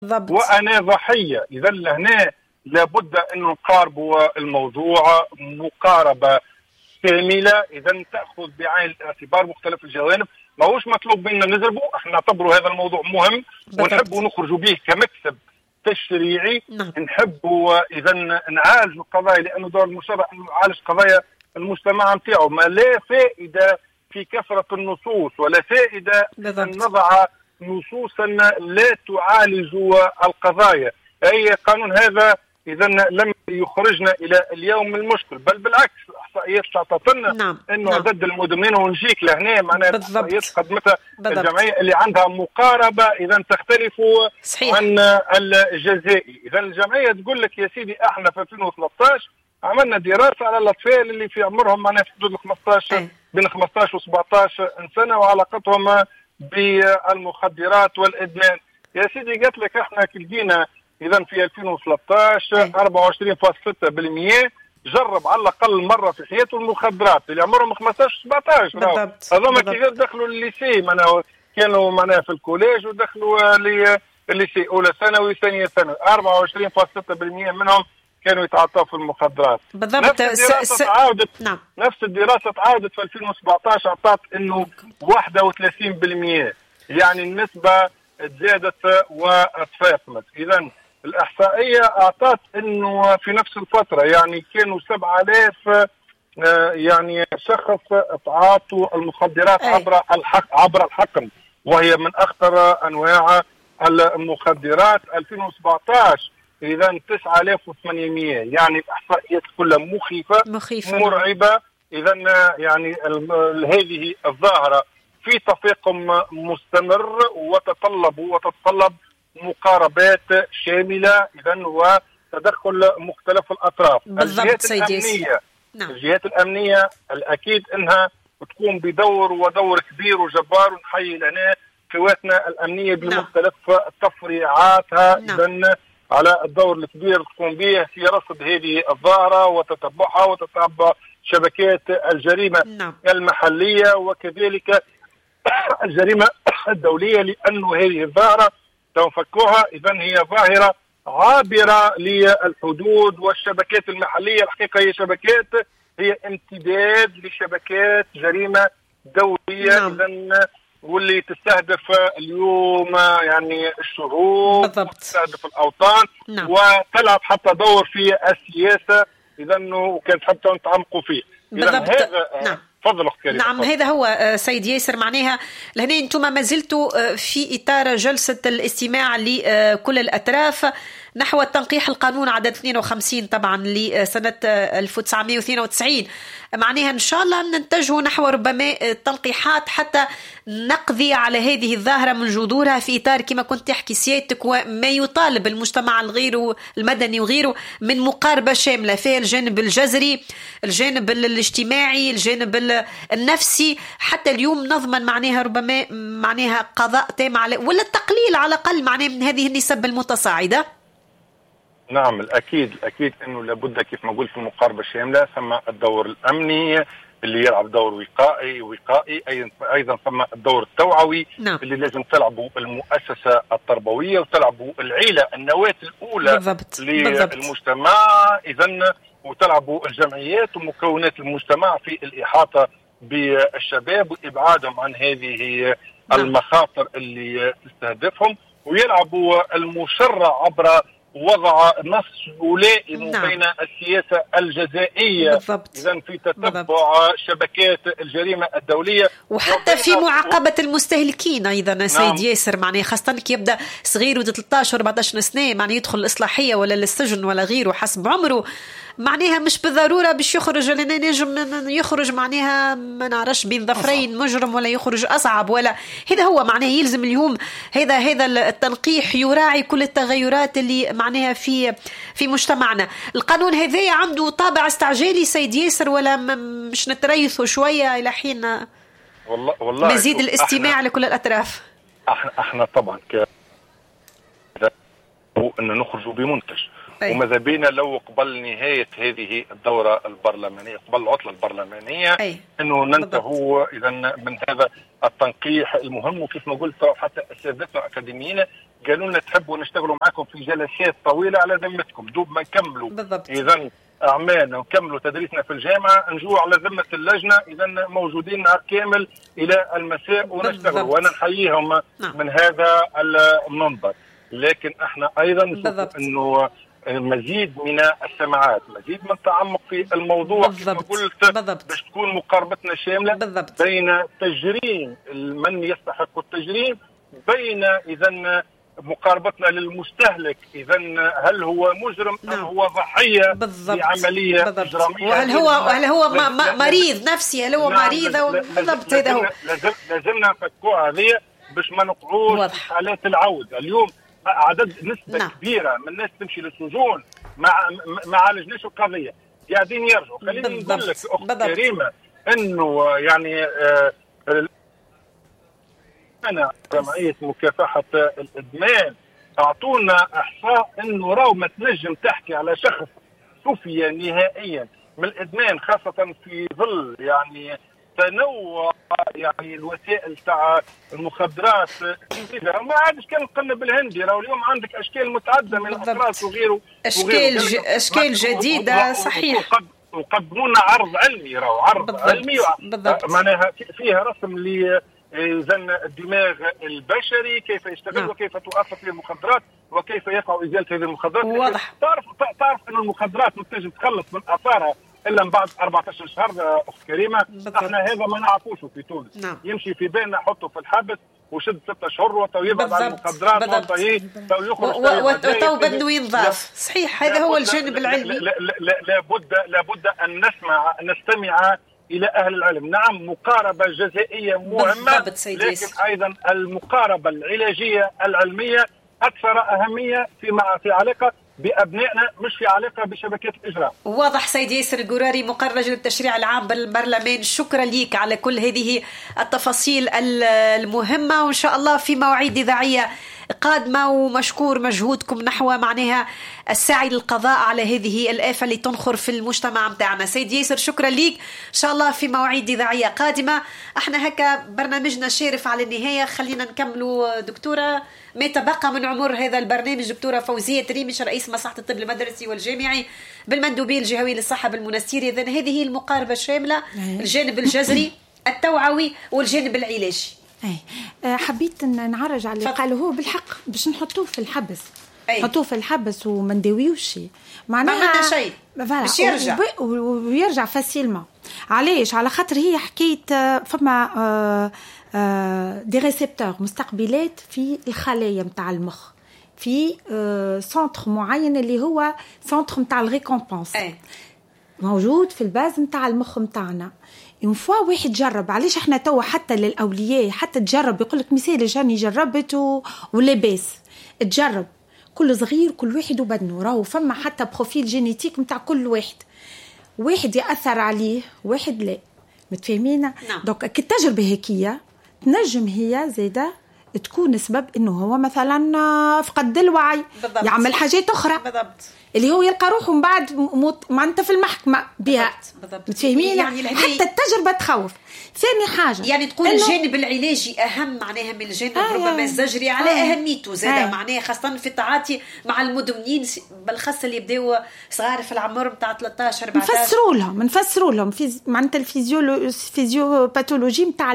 بالضبط. وانا ضحيه. اذا لهنا لابد ان نقاربوا الموضوع مقاربه كامله، اذا تاخذ بعين الاعتبار مختلف الجوانب. ماهوش مطلوب منا نزربوا، احنا نعتبروا هذا الموضوع مهم ونحبوا نخرجوا به كمكسب تشريعي. نحبوا اذا نعالجوا القضايا، لانه دور المشرع انه يعالج قضايا المجتمع نتاعو. ما لا فائده في كثره النصوص ولا فائده ان نضع نصوصا لا تعالج القضايا. اي قانون هذا اذا لم يخرجنا الى اليوم من المشكل، بل بالعكس الاحصائيات تعطينا انه عدد المدمنين، ونجيك لهنا معناها الاحصائيات قدمتها الجمعيه اللي عندها مقاربه اذا تختلف عن الجزائي. اذا الجمعيه تقول لك يا سيدي احنا في 2013 عملنا دراسه على الاطفال اللي في عمرهم معناها في حدود 15 بين 15 و17 سنه وعلاقتهم بالمخدرات والادمان. يا سيدي قالت لك احنا لقينا اذا في 2013 24.6% جرب على الاقل مره في حياته المخدرات اللي عمرهم 15 17. هذوما كي دخلوا الليسي معناها كانوا معناها في الكوليج ودخلوا الليسي اولى ثانوي ثانيه ثانوي، 24.6% منهم كانوا يتعاطوا في المخدرات. بالضبط. نفس الدراسه تعاودت في 2017 اعطت انه 31%، يعني النسبه تزادت وتفاقمت. اذا الإحصائية أعطت أنه في نفس الفترة يعني كانوا 7000 يعني شخص تعاطوا المخدرات عبر الحقن، وهي من أخطر أنواع المخدرات. 2017 إذا 9800، يعني الإحصائيات كلها مخيفة مرعبة. إذا يعني هذه الظاهرة في تفاقم مستمر وتتطلب مقاربات شاملة إذا وتدخل مختلف الأطراف. بالضبط. الجهات الأمنية الأكيد أنها تقوم بدور كبير وجبار، ونحيي لنا قواتنا الأمنية بمختلف تفريعاتها إذا على الدور الكبير تقوم به في رصد هذه الظاهرة وتتبعها وتتبع شبكات الجريمة المحلية وكذلك الجريمة الدولية، لأنه هذه الظاهرة تنفكوها إذا هي ظاهرة عابرة للحدود والشبكات المحلية. الحقيقة هي شبكات، هي امتداد لشبكات جريمة دولية إذا واللي تستهدف اليوم يعني الشعوب وتستهدف الأوطان وتلعب حتى دور في السياسة إذا وكانت حتى نتعمقوا فيه. بالضبط. هذا تفضل اخت كريم. نعم هذا هو سيد ياسر. معناها لهنا انتم ما زلتوا في اطار جلسه الاستماع لكل الاطراف نحو تنقيح القانون عدد 52 طبعا لسنه 1992. معناها ان شاء الله ننتجه نحو ربما تنقيحات حتى نقضي على هذه الظاهره من جذورها في اطار كما كنت تحكي سيادتك، وما يطالب المجتمع الغير المدني وغيره من مقاربه شامله فيها الجانب الجذري، الجانب الاجتماعي، الجانب النفسي، حتى اليوم نضمن معناها ربما معناها قضاء تام على ولا التقليل على الاقل معناها من هذه النسب المتصاعده. نعم الأكيد أنه لابد كيف ما قلت المقاربة الشاملة، ثم الدور الأمني اللي يلعب دور وقائي أيضا ثم الدور التوعوي اللي لازم تلعبوا المؤسسة التربوية وتلعبوا العيلة النواة الأولى للمجتمع إذا، وتلعبوا الجمعيات ومكونات المجتمع في الإحاطة بالشباب وإبعادهم عن هذه المخاطر اللي تستهدفهم، ويلعبوا المشرع عبر وضع نص يلائم بين السياسة الجزائية إذا في تتبع شبكات الجريمة الدولية وحتى في معاقبة المستهلكين أيضا سيد ياسر. معناه خاصة كي يبدأ صغير ود 13 14 سنة معناه يدخل الإصلاحية ولا للسجن ولا غيره حسب عمره، معناها مش بالضرورة باش يخرج لنا نجم يخرج معناها ما نعرفش بين ظفرين مجرم ولا يخرج أصعب ولا هذا هو معناه يلزم اليوم هذا التنقيح يراعي كل التغيرات اللي معناها في مجتمعنا. القانون هذا عنده طابع استعجالي سيد ياسر ولا مش نتريثه شوية إلى حين والله مزيد الاستماع لكل الأطراف؟ احنا طبعا انه نخرج بمنتج وماذا بينا لو قبل نهاية هذه الدورة البرلمانية قبل العطلة البرلمانية انه ننتهوا اذا من هذا التنقيح المهم. وكيف ما قلت حتى اساتذتنا الاكاديميين قالوا لنا تحبوا نشتغلوا معكم في جلسات طويله على ذمتكم دوب ما نكملوا اذا اعمالنا ونكملوا تدريسنا في الجامعه نجوا على ذمه اللجنه اذا موجودين نهار كامل الى المساء ونشتغلوا، وانا نحييهم من هذا المنبر. لكن احنا ايضا نشوف انه مزيد من السماعات، مزيد من التعمق في الموضوع كما قلت باش تكون مقاربتنا شامله بين تجريم من يستحق التجريم، بين اذا مقاربتنا للمستهلك، اذا هل هو مجرم ام هو ضحيه لعمليه اجراميه، وهل هو مريض نفسي، هل هو مريض بالضبط. هذا هو لازمنا نفكوها هذه باش ما نقعوش في حالات العوده. اليوم عدد نسبه كبيره من الناس تمشي للسجون ما عالجناش القضيه، قاعدين يرجعوا. خليني نقول لك اخت كريمه انه يعني أنا جمعية مكافحة الإدمان أعطونا إحصاء إنه راو ما تنجم تحكي على شخص شفي نهائيا من الإدمان، خاصة في ظل يعني تنوع يعني الوسائل تاع المخدرات. ما عادش كان قلنا بالهندي، راو اليوم عندك أشكال متعددة من الأقراص وغيره، أشكال جديدة صحيح. وقدمونا عرض علمي، راو عرض علمي معناها فيها رسم إذن الدماغ البشري كيف يشتغل وكيف تؤثر فيه المخدرات وكيف يقع إزالة هذه المخدرات. واضح. تعرف أن المخدرات ما تنجم تخلص من آثارها إلا من بعد 14 شهر أخت كريمة. احنا هذا ما نعرفوش في تونس. يمشي في بالنا حطه في الحبس وشد 6 شهور وتو يبعد عن المخدرات وتو يخرج وتو بده ينضاف. صحيح، هذا هو الجانب العلمي. لابد أن نستمع إلى أهل العلم. نعم مقاربة جزائية مهمة، لكن أيضا المقاربة العلاجية العلمية أكثر أهمية في علاقة بأبنائنا، مش في علاقة بشبكات الإجرام. واضح. سيد ياسر القراري، مقرر لجنة التشريع العام بالبرلمان، شكرا ليك على كل هذه التفاصيل المهمة، وإن شاء الله في مواعيد إذاعية قادمة، ومشكور مجهودكم نحو معناها السعي للقضاء على هذه الآفة اللي تنخر في المجتمع متاعنا. سيد ياسر شكرا ليك، إن شاء الله في مواعيد إذاعية قادمة. احنا هكا برنامجنا شارف على النهاية، خلينا نكملوا دكتورة ما تبقى من عمر هذا البرنامج. دكتورة فوزية تريمش، رئيس مصلحة الطب المدرسي والجامعي بالمندوبية الجهوية للصحة بالمنستير. إذن هذه المقاربة الشاملة، الجانب الجذري التوعوي والجانب العلاجي. حبيت ان نعرج على اللي قاله هو بالحق، باش نحطوه في الحبس، نحطوه في الحبس وما نداويوش معناها شيء باش يرجع ويرجع فاسيلمون. علاش؟ على خاطر هي حكيت فما دي ريسبتور مستقبلات في الخلايا متاع المخ في سنتر معين اللي هو سنتر متاع الريكومبونس موجود في الباز متاع المخ متاعنا. يوم فوا واحد جرب، علاش احنا توا حتى للأولياء حتى تجرب، يقولك مثال جاني جربت ولباس تجرب كل صغير كل واحد وبدنه، راهو فما حتى بروفيل جينيتيك متاع كل واحد يأثر عليه واحد لا، متفاهمين؟ دونك التجربة هيكية تنجم هي زيادة تكون سبب انه هو مثلا فقد الوعي، يعمل حاجات اخرى اللي هو يلقى روحه من بعد معناتها في المحكمة بها، متفاهمين؟ يعني حتى التجربة تخوف. ثاني حاجة يعني تقول الجانب العلاجي أهم معناها من الجانب ربما الزجري على أهميته زادة معناها، خاصة في التعاطي مع المدمنين بالخاصة اللي يبدأوا صغار في العمر بتاع 13 14. نفسروا لهم معناتها الفيزيوباثولوجي متاع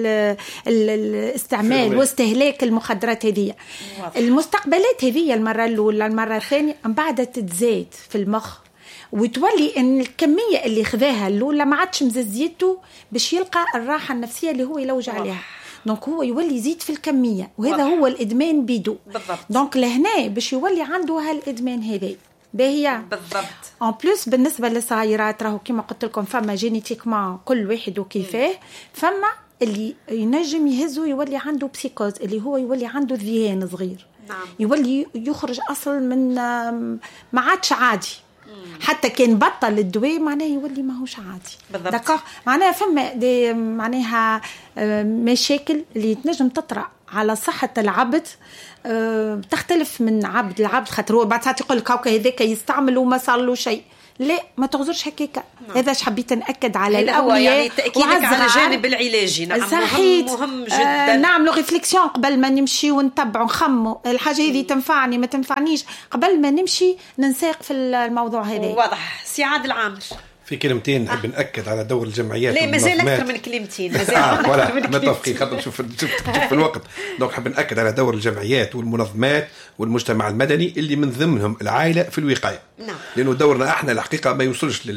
الاستعمال واستهلاك المخدرات هذه. المستقبلات هذه المرة الأولى المرة الثانية من بعد تتزايد في المخ، وتولي ان الكميه اللي خذاها الاولى ما عادش مززيته باش يلقى الراحه النفسيه اللي هو يلوج عليها، دونك هو يولي يزيد في الكميه، وهذا هو الادمان بيدو. دونك لهنا باش يولي عنده هالادمان هذا باهيه بالضبط. ان بلس بالنسبه للصغيرات راهو كما قلت لكم فما جينيتيكمان كل واحد وكيفاه، فما اللي ينجم يهزو يولي عنده بسيكوز اللي هو يولي عنده ذهان صغير. يولي يخرج اصلا من ما عادش عادي، حتى كان بطل الدواء معناه يولي ما هوش عادي. دكا معناها فما دي معناها مشاكل اللي تنجم تطرأ على صحة العبد تختلف من عبد لعبد، خاطر هو بعد ساعات يقول لك هاكا هذاك يستعمل وما صار له شيء، لا ما تغزرش هكاك. هذا حبيت نأكد على الأولياء يعني تأكيدك على الجانب العلاجي. نعم مهم جدا. نعملوا ريفليكسيون قبل ما نمشي ونتبعوا نخموا الحاجة هذه تنفعني ما تنفعنيش قبل ما نمشي ننساق في الموضوع هذا. واضح. سي عادل عامر في كلمتين نحب نأكد على دور الجمعيات. لا مازال أكثر من كلمتين ولا متفقين خاطر نشوف في الوقت. دونك نحب نأكد على دور الجمعيات والمنظمات والمجتمع المدني اللي من ضمنهم العائلة في الوقاية. نعم. لأنه دورنا احنا الحقيقة ما يوصلش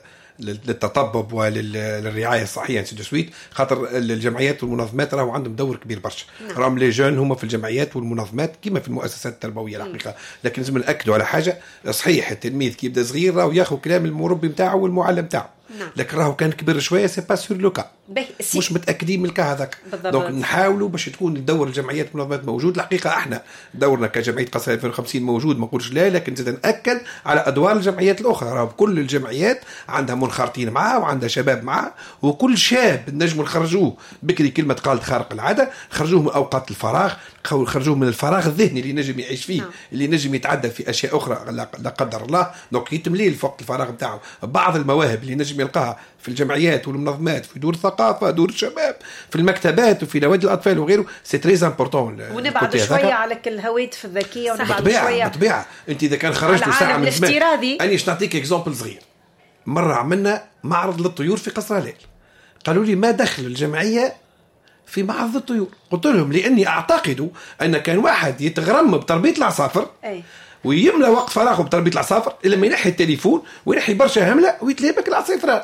للتطبب وللرعايه الصحيه سي دو سويت، خاطر الجمعيات والمنظمات راهو عندهم دور كبير برشا. راهم لي جون هما في الجمعيات والمنظمات كما في المؤسسات التربويه الحقيقه. لكن لازم ناكدوا على حاجه صحيح، التلميذ كي يبدا صغير راهو ياخذ كلام المربي نتاعو والمعلم نتاعو. لكن راهو كان كبير شويه سي با سور لو كا، مش متاكدين من الكا هذاك. دونك نحاولوا باش تكون دور الجمعيات والمنظمات موجود. الحقيقه احنا دورنا كجمعيه قصر 2050 موجود، ما نقولش لا، لكن زاد ناكد على ادوار الجمعيات الاخرى. راهو كل الجمعيات عندها منخرطين معها وعندها شباب معها، وكل شاب نجموا نخرجوه بكري كلمه قالت خارق العاده، خرجوه من اوقات الفراغ، خرجوه من الفراغ الذهني اللي نجم يعيش فيه، اللي نجم يتعدى في اشياء اخرى لا قدر الله. دونك يتملي الوقت الفراغ نتاعو بعض المواهب اللي نجم يلقاها في الجمعيات والمنظمات، في دور الثقافه، دور الشباب، في المكتبات وفي نوادي الاطفال وغيره. سي تري امبورطون. ونبعد شويه على الهواتف الذكيه ونبعد شويه بطبيعه. انت اذا كان خرجت ساعه من زمان، اني نعطيك اكزامبل صغير. مره عملنا معرض للطيور في قصر هلال، قالوا لي ما دخل الجمعيه في معرض الطيور؟ قلت لهم لاني اعتقد ان كان واحد يتغرم بتربيه العصافر ويملى وقت فراغه بتربيه العصافر لما ينحي التليفون وينحي برشا همله ويتلابك العصافرات.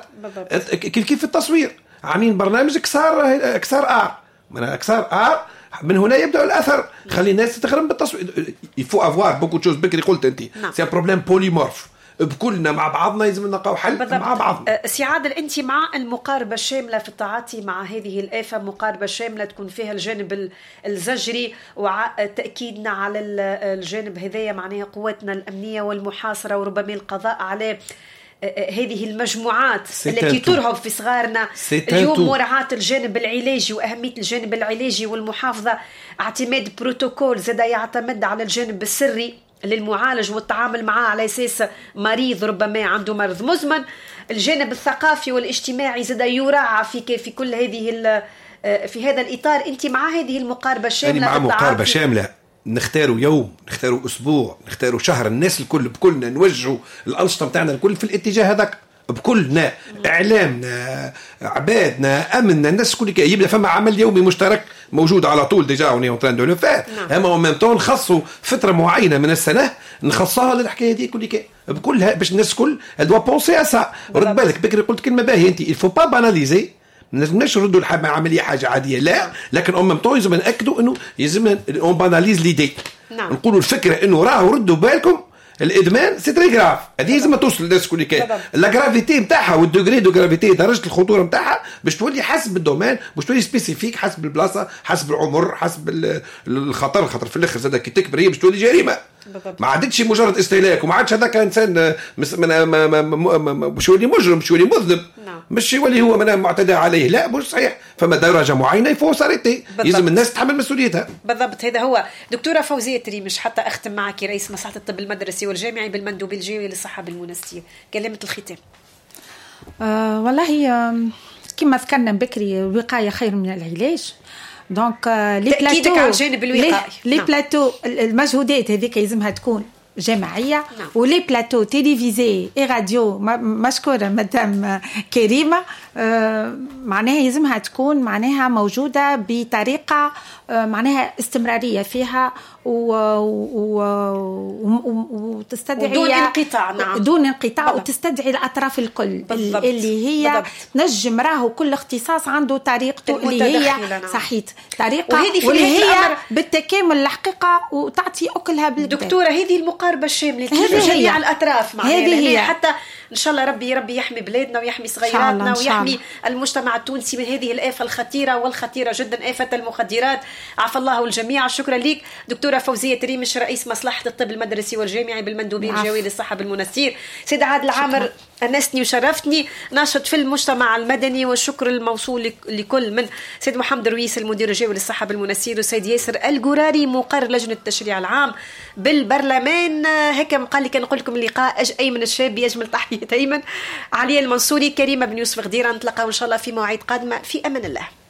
كيف التصوير عاملين برنامج اكسار ار، من اكسار ار من هنا يبدا الاثر. خلي الناس تتغرم بالتصوير. يفو افوار بوكو تشوز. بكري قلت انت سي بروبليم بوليمورف، بكلنا مع بعضنا لازم نلقاو حل مع بعضنا. سي عادل، انت مع المقاربه الشامله في التعاطي مع هذه الآفة، مقاربه شامله تكون فيها الجانب الزجري وتاكيدنا على الجانب هذايا، معناها قواتنا الامنيه والمحاصره وربما القضاء على هذه المجموعات التي ترهب في صغارنا اليوم، مراعاة الجانب العلاجي وأهمية الجانب العلاجي والمحافظة، اعتماد بروتوكول زاد يعتمد على الجانب السري للمعالج والتعامل معه على أساس مريض ربما عنده مرض مزمن، الجانب الثقافي والاجتماعي زاد يراعى في كل هذه في هذا الإطار. أنت مع هذه المقاربة الشاملة؟ مع مقاربة شاملة. نختاروا يوم، نختاروا أسبوع، نختاروا شهر، الناس الكل بكلنا نوجهوا الأنشطة متاعنا الكل في الاتجاه هذاك، بكلنا إعلامنا، عبادنا، أمننا، الناس كل يبدأ فما عمل يومي مشترك موجود على طول ديجا وني اون دو لو فير. اما ان ميم طون نخصوا فتره معينه من السنه نخصها للحكايه دي بكلها باش الناس الكل دوا بونسي ا سا. رد بالك بكري قلت كلمه باهيه، انت الفو با باناليزي، ما نجمش نردوا العمليه حاجه عاديه لا، لكن ان ميم طون لازم ناكدوا انه يلزم اون باناليز ليدي. نقولوا الفكره انه راهو ردوا بالكم الادمان سي تري غراف، هذه لازم توصل للناس كل كان لا غرافيتي نتاعها والدوغري دو غرافيتي، درجه الخطوره نتاعها باش تولي حسب الدومين، باش تولي سبيسيفيك حسب البلاصه، حسب العمر، حسب الخطر. خاطر في الاخر زاد كي تكبر هي باش تولي جريمه، ما عادتش مجرد استهلاك، وما عادش هذاك انسان باش يولي مجرم، باش يولي مذنب، مش يولي هو معتدى عليه، لا مش صحيح. فما درجه معينه يفو صارتي لازم الناس تحمل مسؤوليتها. بالضبط، هذا هو. دكتوره فوزيه تريمش، حتى اختم معك رئيس مصلحه الطب المدرسي والجامعي بالمندوب الجوي للصحه بالمنستير، كلمه الختام. والله كما ذكرنا بكري الوقايه خير من العلاج. دونك لي بلاتو على الجانب الوقائي، لي بلاتو المجهودات هذيك لازمها تكون جماعيه، ولي بلاتو تيليفيزي اي راديو مشكوره مدام كريمه معناها لازمها تكون معناها موجوده بطريقه معناها استمراريه فيها وتستدعي دون انقطاع. نعم دون انقطاع، وتستدعي الاطراف الكل بالضبط. اللي هي بالضبط. نجم راهو كل اختصاص عنده طريقته اللي هي صحيت طريقه واللي هي بالتكامل الحقيقه وتعطي اكلها بالكدا. دكتوره هذه المقاربه الشامله جميع الاطراف معناها حتى ان شاء الله ربي يحمي بلادنا ويحمي صغيراتنا ويحمي المجتمع التونسي من هذه الآفة الخطيرة والخطيرة جدا، آفة المخدرات. عفى الله الجميع. شكرا لك دكتورة فوزية تريمش، رئيس مصلحة الطب المدرسي والجامعي بالمندوبية الجوية للصحة بالمنستير. سيد عادل عامر، أنسني وشرفتني، ناشط في المجتمع المدني، والشكر الموصول لكل من سيد محمد رويس المدير الجوي للصحة بالمنسير، وسيد ياسر القراري مقرر لجنة التشريع العام بالبرلمان. هيك قال لي كان نقول لكم اللقاء أيمن الشاب يجمل تحية أيمن، علي المنصوري، كريمة بن يوسف غديرة. نتلقى إن شاء الله في مواعيد قادمة، في أمان الله.